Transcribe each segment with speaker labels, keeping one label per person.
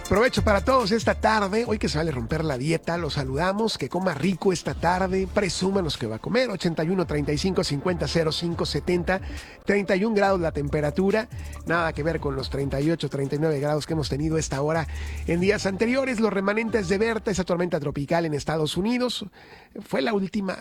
Speaker 1: Provecho para todos esta tarde. Hoy que se vale romper la dieta, los saludamos. Que coma rico esta tarde. Presúmanos que va a comer. 81 35 50 05 70. 31 grados la temperatura. Nada que ver con los 38, 39 grados que hemos tenido esta hora en días anteriores. Los remanentes de Berta, esa tormenta tropical en Estados Unidos, fue la última,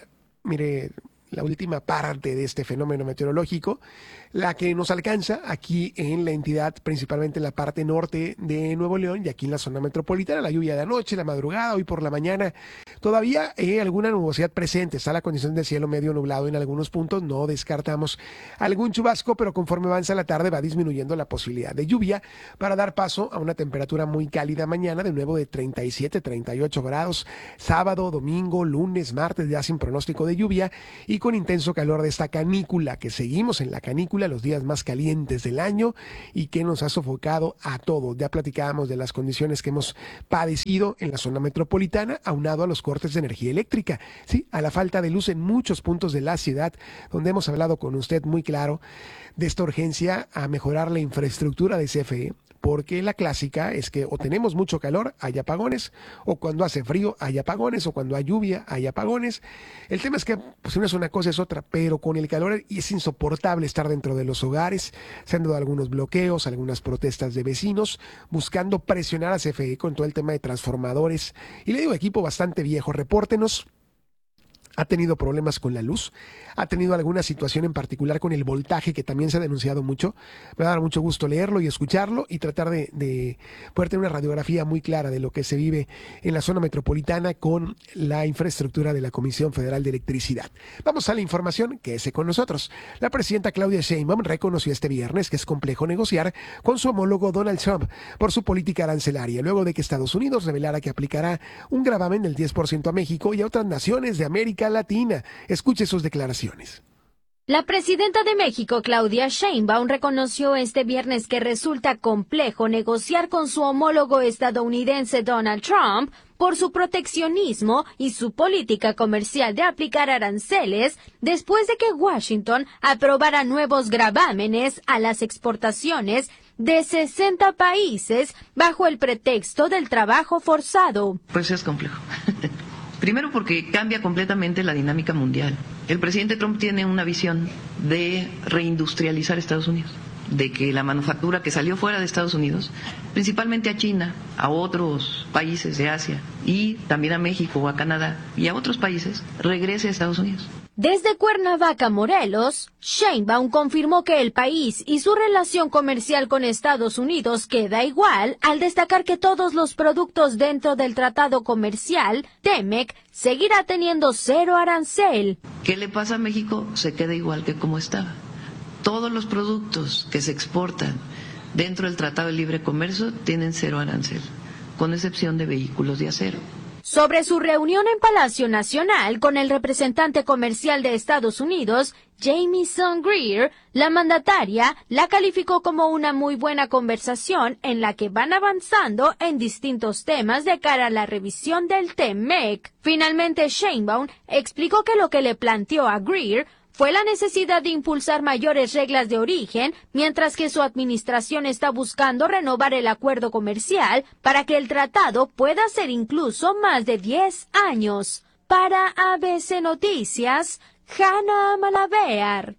Speaker 1: la última parte de este fenómeno meteorológico, la que nos alcanza aquí en la entidad, principalmente en la parte norte de Nuevo León y aquí en la zona metropolitana. La lluvia de anoche, la madrugada, hoy por la mañana, todavía alguna nubosidad presente. Está la condición del cielo medio nublado en algunos puntos, no descartamos algún chubasco, pero conforme avanza la tarde va disminuyendo la posibilidad de lluvia para dar paso a una temperatura muy cálida mañana, de nuevo de 37, 38 grados, sábado, domingo, lunes, martes, ya sin pronóstico de lluvia y con intenso calor de esta canícula, que seguimos en la canícula, los días más calientes del año y que nos ha sofocado a todos. Ya platicábamos de las condiciones que hemos padecido en la zona metropolitana, aunado a los cortes de energía eléctrica, sí, a la falta de luz en muchos puntos de la ciudad, donde hemos hablado con usted muy claro de esta urgencia a mejorar la infraestructura de CFE, porque la clásica es que o tenemos mucho calor, hay apagones, o cuando hace frío hay apagones, o cuando hay lluvia hay apagones. El tema es que pues una es una cosa es otra, pero con el calor es insoportable estar dentro de los hogares. Se han dado algunos bloqueos, algunas protestas de vecinos buscando presionar a CFE con todo el tema de transformadores. Y le digo, equipo bastante viejo, repórtenos. Ha tenido problemas con la luz, ha tenido alguna situación en particular con el voltaje que también se ha denunciado mucho. Me va a dar mucho gusto leerlo y escucharlo y tratar de poder tener una radiografía muy clara de lo que se vive en la zona metropolitana con la infraestructura de la Comisión Federal de Electricidad. Vamos a la información, quédese con nosotros. La presidenta Claudia Sheinbaum reconoció este viernes que es complejo negociar con su homólogo Donald Trump por su política arancelaria, luego de que Estados Unidos revelara que aplicará un gravamen del 10% a México y a otras naciones de América Latina. Escuche sus declaraciones.
Speaker 2: La presidenta de México, Claudia Sheinbaum, reconoció este viernes que resulta complejo negociar con su homólogo estadounidense Donald Trump por su proteccionismo y su política comercial de aplicar aranceles después de que Washington aprobara nuevos gravámenes a las exportaciones de 60 países bajo el pretexto del trabajo forzado.
Speaker 3: Pues es complejo. Primero porque cambia completamente la dinámica mundial. El presidente Trump tiene una visión de reindustrializar Estados Unidos, de que la manufactura que salió fuera de Estados Unidos, principalmente a China, a otros países de Asia y también a México o a Canadá y a otros países, regrese a Estados Unidos.
Speaker 2: Desde Cuernavaca, Morelos, Sheinbaum confirmó que el país y su relación comercial con Estados Unidos queda igual al destacar que todos los productos dentro del tratado comercial, TEMEC, seguirá teniendo cero arancel.
Speaker 3: ¿Qué le pasa a México? Se queda igual que como estaba. Todos los productos que se exportan dentro del Tratado de Libre Comercio tienen cero arancel, con excepción de vehículos de acero.
Speaker 2: Sobre su reunión en Palacio Nacional con el representante comercial de Estados Unidos, Jamieson Greer, la mandataria la calificó como una muy buena conversación en la que van avanzando en distintos temas de cara a la revisión del TEMEC. Finalmente, Sheinbaum explicó que lo que le planteó a Greer fue la necesidad de impulsar mayores reglas de origen, mientras que su administración está buscando renovar el acuerdo comercial para que el tratado pueda ser incluso más de 10 años. Para ABC Noticias, Hanna Malavear.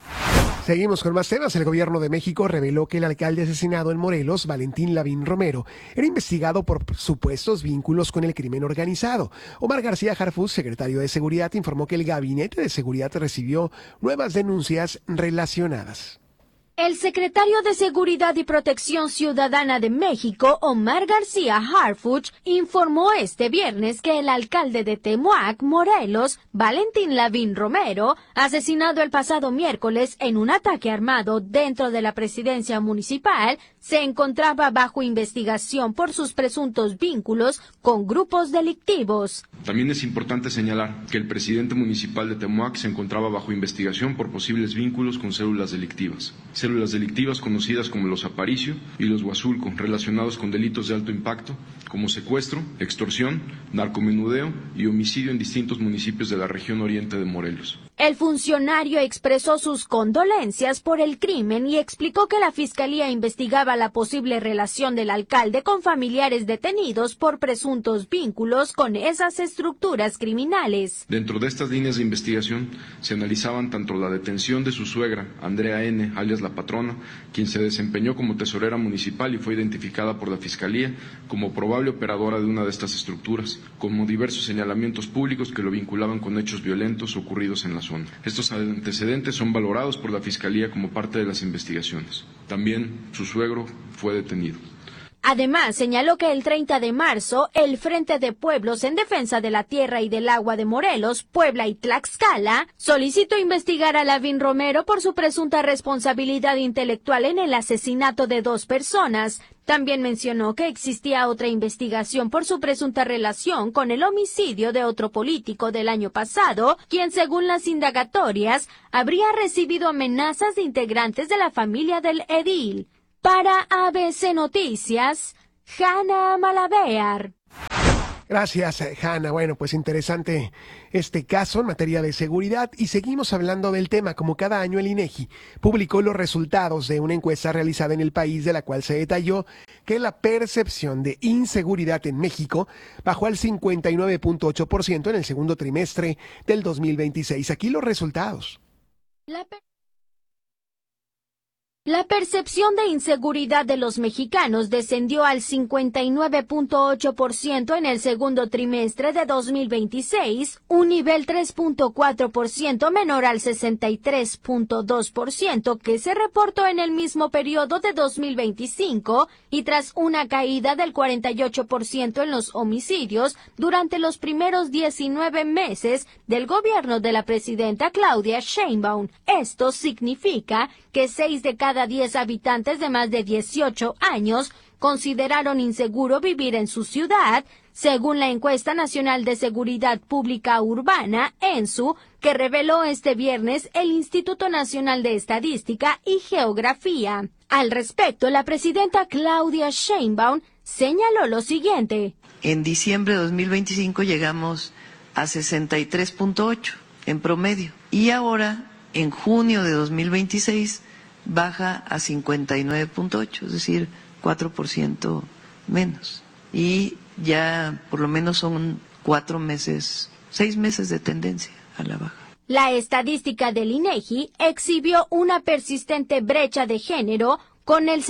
Speaker 1: Seguimos con más temas. El gobierno de México reveló que el alcalde asesinado en Morelos, Valentín Lavín Romero, era investigado por supuestos vínculos con el crimen organizado. Omar García Harfuch, secretario de Seguridad, informó que el Gabinete de Seguridad recibió nuevas denuncias relacionadas.
Speaker 2: El secretario de Seguridad y Protección Ciudadana de México, Omar García Harfuch, informó este viernes que el alcalde de Temuac, Morelos, Valentín Lavín Romero, asesinado el pasado miércoles en un ataque armado dentro de la presidencia municipal, se encontraba bajo investigación por sus presuntos vínculos con grupos delictivos.
Speaker 4: También es importante señalar que el presidente municipal de Temuac se encontraba bajo investigación por posibles vínculos con células delictivas conocidas como los Aparicio y los Huazulco, relacionados con delitos de alto impacto como secuestro, extorsión, narcomenudeo y homicidio en distintos municipios de la región oriente de Morelos.
Speaker 2: El funcionario expresó sus condolencias por el crimen y explicó que la Fiscalía investigaba la posible relación del alcalde con familiares detenidos por presuntos vínculos con esas estructuras criminales.
Speaker 4: Dentro de estas líneas de investigación se analizaban tanto la detención de su suegra, Andrea N., alias La Patrona, quien se desempeñó como tesorera municipal y fue identificada por la Fiscalía como probable operadora de una de estas estructuras, como diversos señalamientos públicos que lo vinculaban con hechos violentos ocurridos en la zona. Estos antecedentes son valorados por la Fiscalía como parte de las investigaciones. También su suegro fue detenido.
Speaker 2: Además, señaló que el 30 de marzo, el Frente de Pueblos en Defensa de la Tierra y del Agua de Morelos, Puebla y Tlaxcala solicitó investigar a Lavín Romero por su presunta responsabilidad intelectual en el asesinato de 2 personas. También mencionó que existía otra investigación por su presunta relación con el homicidio de otro político del año pasado, quien, según las indagatorias, habría recibido amenazas de integrantes de la familia del edil. Para ABC Noticias, Hanna Malavéar.
Speaker 1: Gracias, Hanna. Bueno, pues interesante este caso en materia de seguridad y seguimos hablando del tema. Como cada año el INEGI publicó los resultados de una encuesta realizada en el país, de la cual se detalló que la percepción de inseguridad en México bajó al 59.8% en el segundo trimestre del 2026. Aquí los resultados.
Speaker 2: La percepción de inseguridad de los mexicanos descendió al 59.8% en el segundo trimestre de 2026, un nivel 3.4% menor al 63.2% que se reportó en el mismo periodo de 2025 y tras una caída del 48% en los homicidios durante los primeros 19 meses del gobierno de la presidenta Claudia Sheinbaum. Esto significa que 6 de cada 10 habitantes de más de 18 años consideraron inseguro vivir en su ciudad, según la Encuesta Nacional de Seguridad Pública Urbana, ENSU, que reveló este viernes el Instituto Nacional de Estadística y Geografía. Al respecto, la presidenta Claudia Sheinbaum señaló lo siguiente.
Speaker 3: En diciembre de 2025 llegamos a 63.8 en promedio y ahora en junio de 2026 baja a 59.8, es decir, 4% menos. Y ya por lo menos son 6 meses de tendencia a la baja.
Speaker 2: La estadística del INEGI exhibió una persistente brecha de género, con el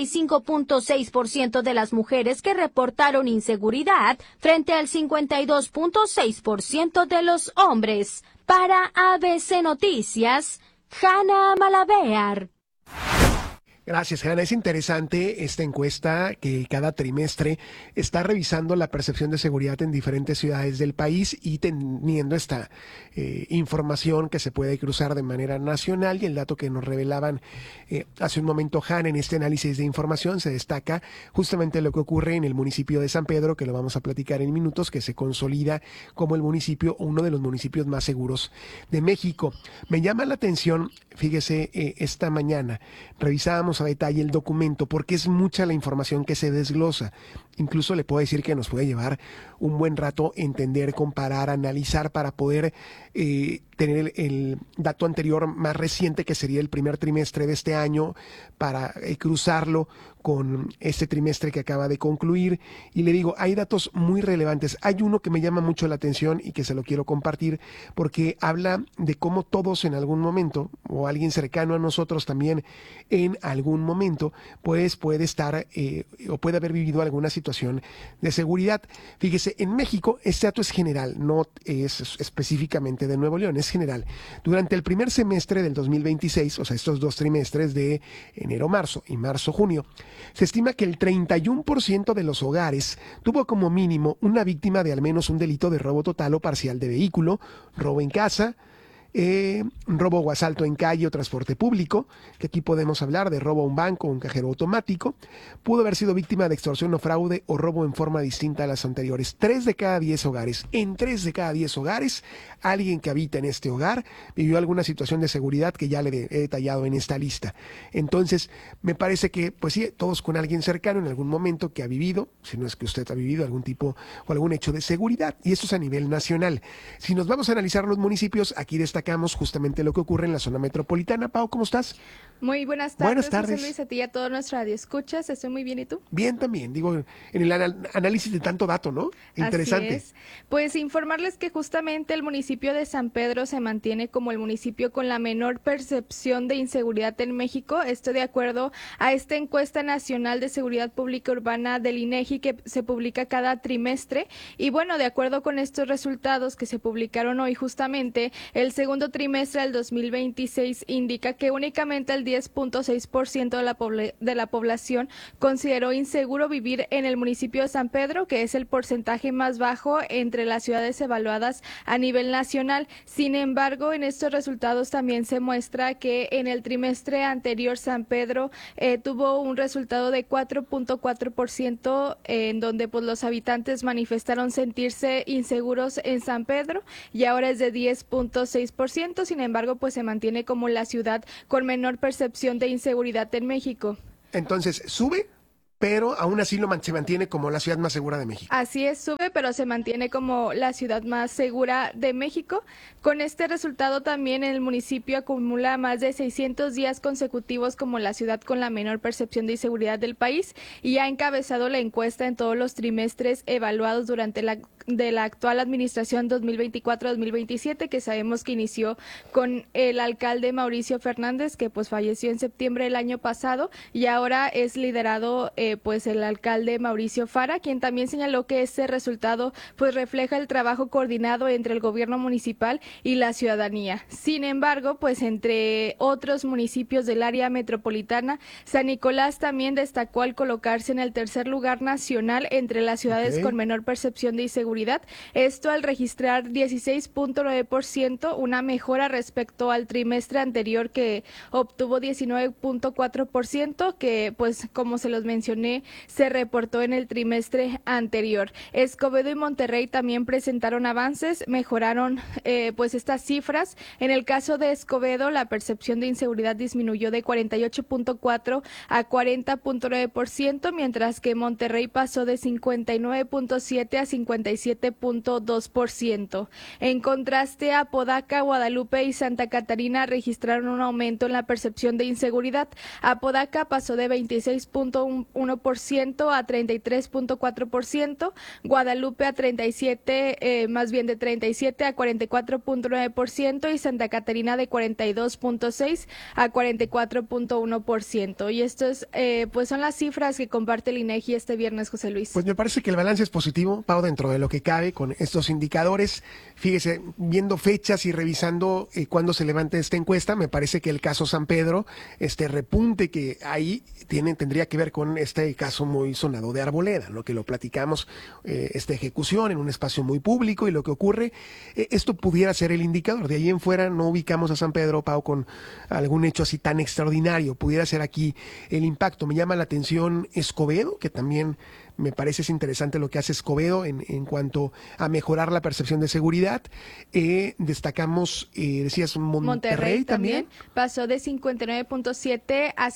Speaker 2: 65.6% de las mujeres que reportaron inseguridad frente al 52.6% de los hombres. Para ABC Noticias, Hanna Malavéar.
Speaker 1: Gracias, Hanna. Es interesante esta encuesta que cada trimestre está revisando la percepción de seguridad en diferentes ciudades del país y teniendo esta información que se puede cruzar de manera nacional, y el dato que nos revelaban hace un momento Hanna en este análisis de información se destaca justamente lo que ocurre en el municipio de San Pedro, que lo vamos a platicar en minutos, que se consolida como el municipio, uno de los municipios más seguros de México. Me llama la atención, fíjese, esta mañana revisábamos a detalle el documento porque es mucha la información que se desglosa. Incluso le puedo decir que nos puede llevar un buen rato entender, comparar, analizar para poder tener el dato anterior más reciente, que sería el primer trimestre de este año, para cruzarlo con este trimestre que acaba de concluir. Y le digo, hay datos muy relevantes. Hay uno que me llama mucho la atención y que se lo quiero compartir porque habla de cómo todos en algún momento, o alguien cercano a nosotros también en algún momento, pues puede estar o puede haber vivido alguna situación de seguridad. Fíjese, en México este dato es general, no es específicamente de Nuevo León, es general. Durante el primer semestre del 2026, o sea, estos 2 trimestres de enero-marzo y marzo-junio, se estima que el 31% de los hogares tuvo como mínimo una víctima de al menos un delito de robo total o parcial de vehículo, robo en casa, robo o asalto en calle o transporte público, que aquí podemos hablar de robo a un banco o un cajero automático. Pudo haber sido víctima de extorsión o fraude o robo en forma distinta a las anteriores. 3 de cada 10 hogares, en 3 de cada 10 hogares, alguien que habita en este hogar vivió alguna situación de seguridad que ya le he detallado en esta lista. Entonces, me parece que, pues sí, todos con alguien cercano en algún momento que ha vivido, si no es que usted ha vivido algún tipo o algún hecho de seguridad, y esto es a nivel nacional. Si nos vamos a analizar los municipios, aquí destaca destacamos justamente lo que ocurre en la zona metropolitana. Pau, ¿cómo estás?
Speaker 5: Muy buenas tardes,
Speaker 1: Buenas tardes.
Speaker 5: José Luis, a ti y a todos nuestros radioescuchas. Estoy muy bien, ¿y tú?
Speaker 1: Bien también, digo, en el análisis de tanto dato, ¿no? Interesante.
Speaker 5: Así es. Pues informarles que justamente el municipio de San Pedro se mantiene como el municipio con la menor percepción de inseguridad en México. Esto de acuerdo a esta encuesta nacional de seguridad pública urbana del INEGI que se publica cada trimestre. Y bueno, de acuerdo con estos resultados que se publicaron hoy justamente, el segundo trimestre del 2026 indica que únicamente el 10.6% de la población consideró inseguro vivir en el municipio de San Pedro, que es el porcentaje más bajo entre las ciudades evaluadas a nivel nacional. Sin embargo, en estos resultados también se muestra que en el trimestre anterior San Pedro tuvo un resultado de 4.4%, en donde pues los habitantes manifestaron sentirse inseguros en San Pedro, y ahora es de 10.6%. Sin embargo, pues se mantiene como la ciudad con menor percepción de inseguridad en México.
Speaker 1: Entonces, sube, pero aún así se mantiene como la ciudad más segura de México.
Speaker 5: Así es, sube, pero se mantiene como la ciudad más segura de México. Con este resultado también el municipio acumula más de 600 días consecutivos como la ciudad con la menor percepción de inseguridad del país, y ha encabezado la encuesta en todos los trimestres evaluados durante la actual administración 2024-2027, que sabemos que inició con el alcalde Mauricio Fernández, que pues falleció en septiembre del año pasado, y ahora es liderado pues el alcalde Mauricio Fara, quien también señaló que este resultado pues refleja el trabajo coordinado entre el gobierno municipal y la ciudadanía. Sin embargo, pues entre otros municipios del área metropolitana, San Nicolás también destacó al colocarse en el tercer lugar nacional entre las ciudades con menor percepción de inseguridad. Esto al registrar 16.9%, una mejora respecto al trimestre anterior que obtuvo 19.4%, que pues como se los mencioné, se reportó en el trimestre anterior. Escobedo y Monterrey también presentaron avances, mejoraron pues estas cifras. En el caso de Escobedo, la percepción de inseguridad disminuyó de 48.4 a 40.9%, mientras que Monterrey pasó de 59.7 a 57.2%. En contraste, Apodaca, Guadalupe y Santa Catarina registraron un aumento en la percepción de inseguridad. Apodaca pasó de 26.1% a 33.4%, Guadalupe a 37, más bien de 37 a 44.9%, y Santa Catarina de 42.6 a 44.1%. Y esto es, pues son las cifras que comparte el INEGI este viernes, José Luis.
Speaker 1: Pues me parece que el balance es positivo, Pau, dentro de lo que cabe con estos indicadores. Fíjese, viendo fechas y revisando cuándo se levanta esta encuesta, me parece que el caso San Pedro, este repunte que ahí tendría que ver con este caso muy sonado de Arboleda, ¿no? Que lo platicamos, esta ejecución en un espacio muy público y lo que ocurre, esto pudiera ser el indicador. De ahí en fuera no ubicamos a San Pedro, Pau, con algún hecho así tan extraordinario. Pudiera ser aquí el impacto. Me llama la atención Escobedo, que también me parece es interesante lo que hace Escobedo en cuanto a mejorar la percepción de seguridad. Destacamos, decías, Monterrey también.
Speaker 5: Pasó de 59.7 a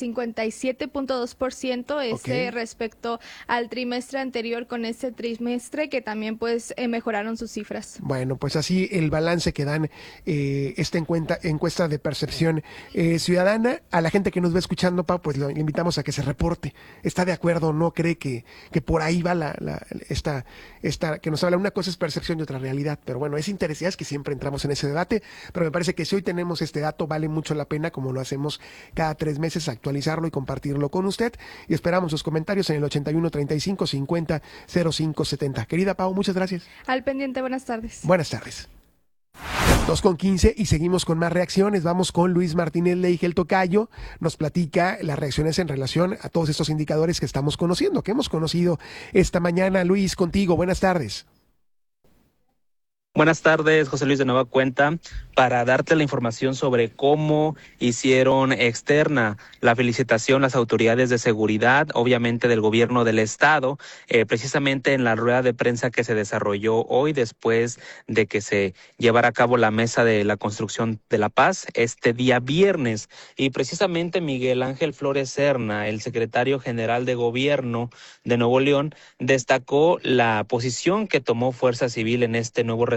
Speaker 5: 57.2%, respecto al trimestre anterior con este trimestre, que también pues mejoraron sus cifras.
Speaker 1: Bueno, pues así el balance que dan esta encuesta de percepción ciudadana. A la gente que nos va escuchando, Pau, pues le invitamos a que se reporte. ¿Está de acuerdo o no? ¿Cree que por ahí va esta que nos habla? Una cosa es percepción y otra realidad, pero bueno, es interesante, es que siempre entramos en ese debate, pero me parece que si hoy tenemos este dato, vale mucho la pena, como lo hacemos cada 3 meses, actualizarlo y compartirlo con usted, y esperamos sus comentarios en el 81 35 50 05 70. Querida Pau, muchas gracias.
Speaker 5: Al pendiente, buenas tardes.
Speaker 1: Buenas tardes. 2:15 y seguimos con más reacciones. Vamos con Luis Martínez Leigel Tocayo. Nos platica las reacciones en relación a todos estos indicadores que estamos conociendo, que hemos conocido esta mañana. Luis, contigo. Buenas tardes.
Speaker 6: Buenas tardes, José Luis, de nueva cuenta, para darte la información sobre cómo hicieron externa la felicitación las autoridades de seguridad, obviamente del gobierno del estado, precisamente en la rueda de prensa que se desarrolló hoy después de que se llevara a cabo la mesa de la construcción de la paz este día viernes. Y precisamente Miguel Ángel Flores Serna, el secretario general de gobierno de Nuevo León, destacó la posición que tomó Fuerza Civil en este nuevo resultado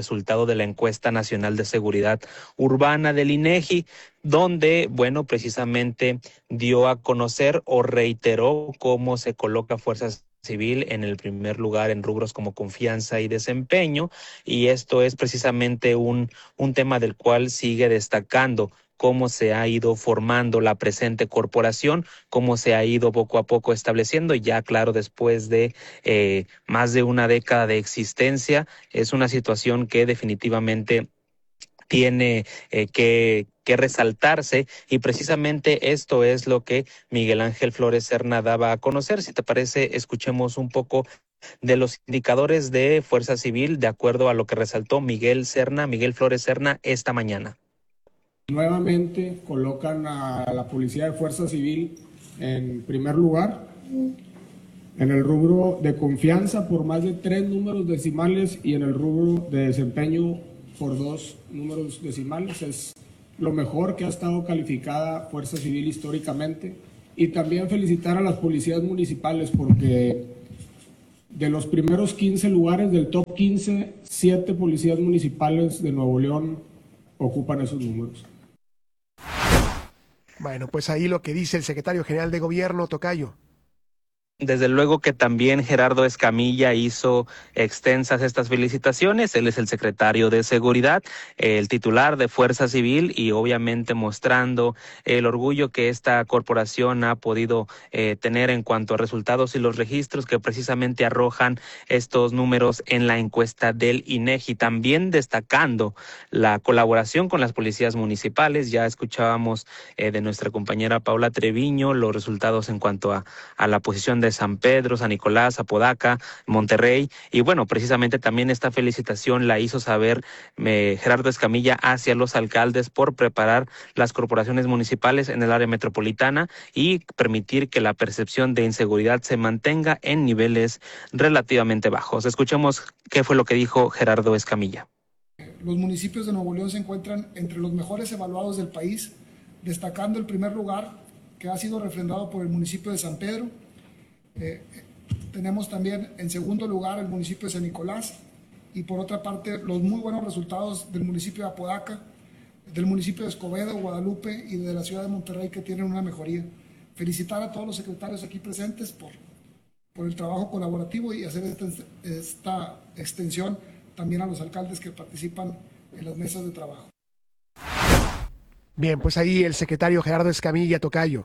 Speaker 6: resultado de la encuesta nacional de seguridad urbana del INEGI, donde, bueno, precisamente dio a conocer o reiteró cómo se coloca Fuerza Civil en el primer lugar en rubros como confianza y desempeño, y esto es precisamente un tema del cual sigue destacando cómo se ha ido formando la presente corporación, cómo se ha ido poco a poco estableciendo, y ya claro, después de más de una década de existencia, es una situación que definitivamente tiene que resaltarse, y precisamente esto es lo que Miguel Ángel Flores Serna daba a conocer. Si te parece, escuchemos un poco de los indicadores de Fuerza Civil de acuerdo a lo que resaltó Miguel Flores Serna esta mañana.
Speaker 7: Nuevamente colocan a la Policía de Fuerza Civil en primer lugar en el rubro de confianza por más de 3 números decimales y en el rubro de desempeño por 2 números decimales. Es lo mejor que ha estado calificada Fuerza Civil históricamente. Y también felicitar a las policías municipales porque de los primeros 15 lugares del top 15, 7 policías municipales de Nuevo León ocupan esos números.
Speaker 1: Bueno, pues ahí lo que dice el secretario general de Gobierno, Tocayo.
Speaker 6: Desde luego que también Gerardo Escamilla hizo extensas estas felicitaciones. Él es el secretario de Seguridad, el titular de Fuerza Civil, y obviamente mostrando el orgullo que esta corporación ha podido tener en cuanto a resultados y los registros que precisamente arrojan estos números en la encuesta del INEGI. También destacando la colaboración con las policías municipales. Ya escuchábamos de nuestra compañera Paula Treviño los resultados en cuanto a la posición de San Pedro, San Nicolás, Apodaca, Monterrey, y bueno, precisamente también esta felicitación la hizo saber Gerardo Escamilla hacia los alcaldes por preparar las corporaciones municipales en el área metropolitana y permitir que la percepción de inseguridad se mantenga en niveles relativamente bajos. Escuchemos qué fue lo que dijo Gerardo Escamilla.
Speaker 8: Los municipios de Nuevo León se encuentran entre los mejores evaluados del país, destacando el primer lugar que ha sido refrendado por el municipio de San Pedro. Tenemos también en segundo lugar el municipio de San Nicolás, y por otra parte los muy buenos resultados del municipio de Apodaca, del municipio de Escobedo, Guadalupe y de la ciudad de Monterrey, que tienen una mejoría. Felicitar a todos los secretarios aquí presentes por el trabajo colaborativo y hacer esta extensión también a los alcaldes que participan en las mesas de trabajo.
Speaker 1: Bien, pues ahí el secretario Gerardo Escamilla, Tocayo.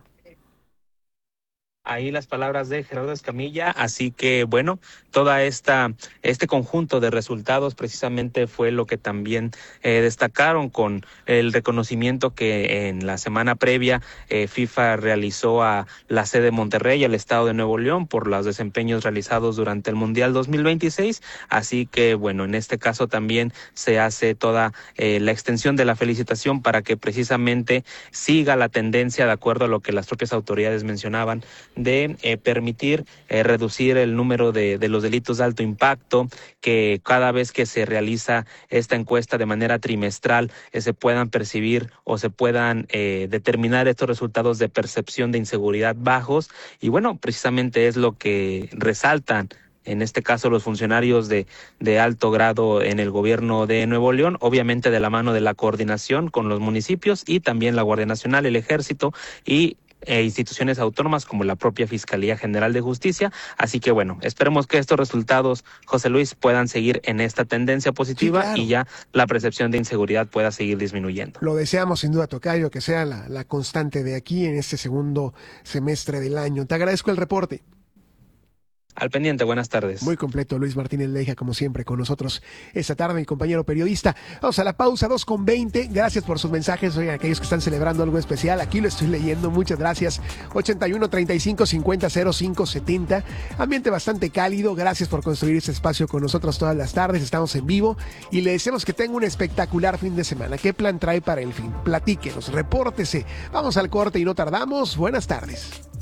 Speaker 6: Ahí las palabras de Gerardo Escamilla, así que bueno, este conjunto de resultados precisamente fue lo que también destacaron con el reconocimiento que en la semana previa FIFA realizó a la sede de Monterrey y al estado de Nuevo León por los desempeños realizados durante el Mundial 2026, así que bueno, en este caso también se hace toda la extensión de la felicitación para que precisamente siga la tendencia de acuerdo a lo que las propias autoridades mencionaban de permitir reducir el número de los delitos de alto impacto, que cada vez que se realiza esta encuesta de manera trimestral se puedan percibir o se puedan determinar estos resultados de percepción de inseguridad bajos, y bueno, precisamente es lo que resaltan en este caso los funcionarios de alto grado en el gobierno de Nuevo León, obviamente de la mano de la coordinación con los municipios y también la Guardia Nacional, el Ejército y instituciones autónomas como la propia Fiscalía General de Justicia. Así que bueno, esperemos que estos resultados, José Luis, puedan seguir en esta tendencia positiva, sí, claro, y ya la percepción de inseguridad pueda seguir disminuyendo.
Speaker 1: Lo deseamos sin duda, Tocayo, que sea la constante de aquí en este segundo semestre del año. Te agradezco el reporte.
Speaker 6: Al pendiente, buenas tardes.
Speaker 1: Muy completo, Luis Martínez Leija, como siempre, con nosotros esta tarde, mi compañero periodista. Vamos a la pausa, 2:20. Gracias por sus mensajes. Oigan, aquellos que están celebrando algo especial, aquí lo estoy leyendo. Muchas gracias. 81 35 50 05 70. Ambiente bastante cálido. Gracias por construir este espacio con nosotros todas las tardes. Estamos en vivo y le deseamos que tenga un espectacular fin de semana. ¿Qué plan trae para el fin? Platíquenos, repórtese. Vamos al corte y no tardamos. Buenas tardes.